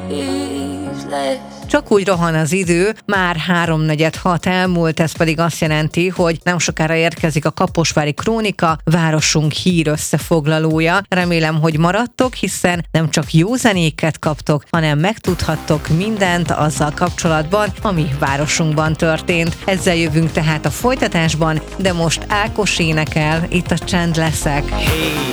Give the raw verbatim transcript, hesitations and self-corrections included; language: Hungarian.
Csak úgy rohan az idő, már háromnegyed hat elmúlt, ez pedig azt jelenti, hogy nem sokára érkezik a Kaposvári Krónika, városunk hír összefoglalója. Remélem, hogy maradtok, hiszen nem csak jó zenéket kaptok, hanem megtudhattok mindent azzal kapcsolatban, ami városunkban történt. Ezzel jövünk tehát a folytatásban, de most Ákos énekel, itt a Csend leszek. Hey,